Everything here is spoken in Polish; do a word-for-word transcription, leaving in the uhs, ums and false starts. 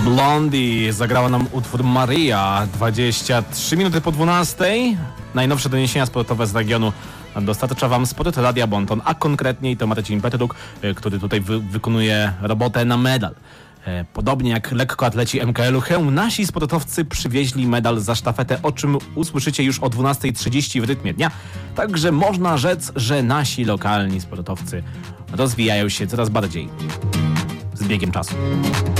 Blondie zagrała nam utwór Maria. dwadzieścia trzy minuty po dwunastej. Najnowsze doniesienia sportowe z regionu dostarcza wam sport Radia Bonton, a konkretniej to Marcin Petruk, który tutaj wy- wykonuje robotę na medal. Podobnie jak lekkoatleci M K L-u Chełm, nasi sportowcy przywieźli medal za sztafetę, o czym usłyszycie już o dwunasta trzydzieści w rytmie dnia. Także można rzec, że nasi lokalni sportowcy rozwijają się coraz bardziej z biegiem czasu.